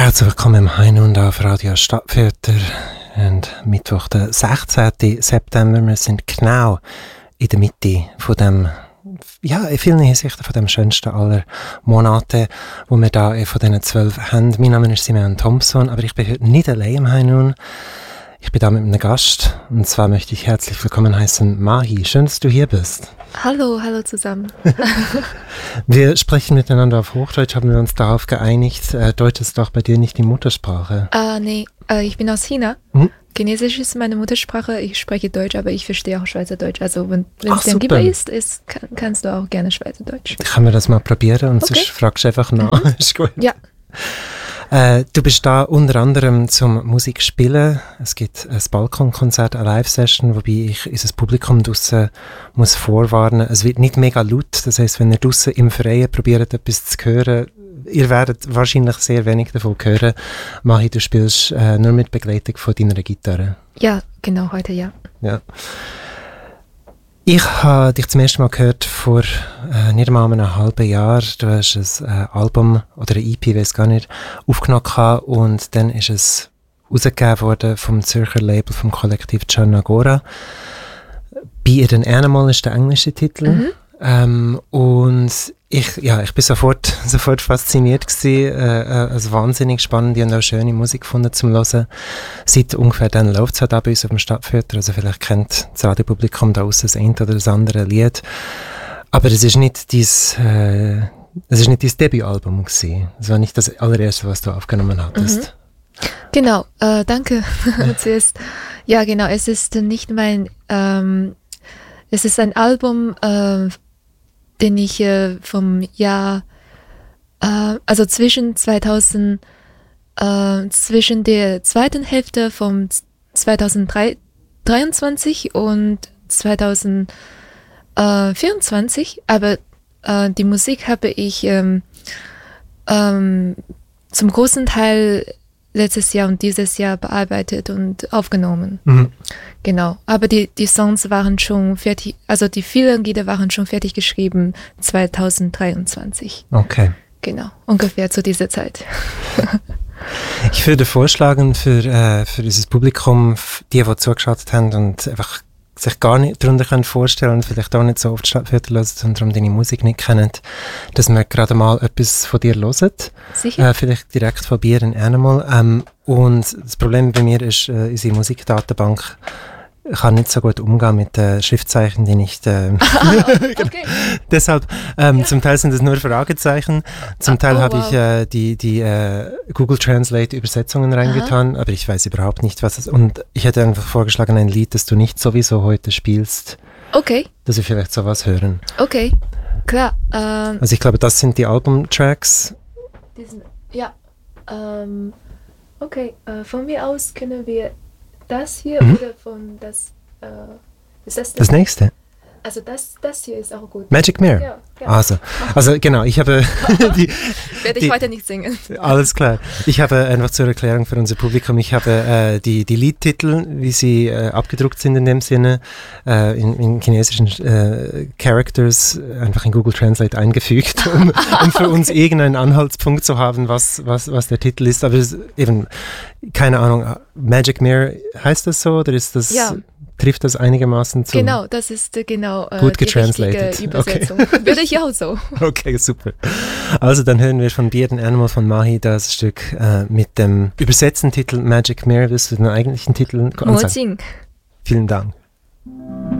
Herzlich willkommen im Heinund auf Radio Stadtviertel und Mittwoch, der 16. September. Wir sind genau in der Mitte von dem, ja, in vielen Hinsichten von dem schönsten aller Monate, wo wir da von diesen 12 haben. Mein Name ist Simeon Thompson, aber ich bin heute nicht allein im Heinund. Ich bin da mit einem Gast und zwar möchte ich herzlich willkommen heißen Mahi. Schön, dass du hier bist. Hallo zusammen. Wir sprechen miteinander auf Hochdeutsch, haben wir uns darauf geeinigt. Deutsch ist doch bei dir nicht die Muttersprache. Nee, ich bin aus China. Chinesisch ist meine Muttersprache. Ich spreche Deutsch, aber ich verstehe auch Schweizerdeutsch. Also wenn es dir lieber ist, kannst du auch gerne Schweizerdeutsch. Können wir das mal probieren und sonst fragst du einfach nach. Ist gut. Ja. Du bist da unter anderem zum Musikspielen. Es gibt ein Balkonkonzert, eine Live-Session, wobei ich unser Publikum draussen muss vorwarnen. Es wird nicht mega laut. Das heisst, wenn ihr draussen im Freien probiert, etwas zu hören, ihr werdet wahrscheinlich sehr wenig davon hören. Mahi, du spielst nur mit Begleitung von deiner Gitarre. Ja, genau, heute ja. Ja. Ich habe dich zum ersten Mal gehört vor nicht einmal einem halben Jahr. Du hast ein Album oder ein EP, weiß gar nicht, aufgenommen und dann ist es rausgegeben worden vom Zürcher Label vom Kollektiv Chanagora. Be It an Animal ist der englische Titel. Und ich bin sofort fasziniert gewesen, also wahnsinnig spannende und auch schöne Musik gefunden zum Hören. Seit ungefähr dann läuft es halt auch bei uns auf dem Stadtviertel, also vielleicht kennt das Radiopublikum da aussen das eine oder das andere Lied. Aber es ist nicht dein Debütalbum gewesen. Es war nicht das allererste, was du aufgenommen hattest. Genau, danke. Zuerst. Ja, genau, es ist nicht mein, es ist ein Album, den ich vom Jahr, also zwischen der zweiten Hälfte von 2023 und 2024, aber die Musik habe ich zum großen Teil letztes Jahr und dieses Jahr bearbeitet und aufgenommen. Genau. Aber die Songs waren schon fertig, also die vielen Lieder waren schon fertig geschrieben 2023. Okay. Genau. Ungefähr zu dieser Zeit. Ich würde vorschlagen für dieses Publikum, die zugeschaut haben und einfach sich gar nicht darunter vorstellen, vielleicht auch nicht so oft Stadtviertel hören und darum deine Musik nicht kennen, dass wir gerade mal etwas von dir hören. Sicher? Vielleicht direkt von Be It an Animal. Und das Problem bei mir ist, unsere Musikdatenbank kann nicht so gut umgehen mit Schriftzeichen, die nicht... Okay. Deshalb, zum Teil sind es nur Fragezeichen, zum Teil habe ich die Google Translate Übersetzungen reingetan, aber ich weiß überhaupt nicht, was es... Und ich hätte einfach vorgeschlagen, ein Lied, das du nicht sowieso heute spielst, okay, dass wir vielleicht sowas hören. Okay, klar. Also ich glaube, das sind die Albumtracks. Ja, okay, von mir aus können wir das hier oder von das, ist das nächste? Also das hier ist auch gut. Magic Mirror? Ja. Also genau, ich habe... Werde ich heute nicht singen. Alles klar. Ich habe einfach zur Erklärung für unser Publikum, ich habe die Liedtitel, wie sie abgedruckt sind in dem Sinne, in chinesischen Characters einfach in Google Translate eingefügt, um für uns irgendeinen Anhaltspunkt zu haben, was der Titel ist. Aber eben, keine Ahnung, Magic Mirror, heißt das so oder ist das... Ja. Trifft das einigermaßen zu? Genau, das ist gut die richtige Übersetzung. Okay. Würde ich auch so. Okay, super. Also dann hören wir von Be It an Animal von Mahi das Stück mit dem übersetzten Titel Magic Mirror. Willst du den eigentlichen Titel ansagen? Vielen Dank.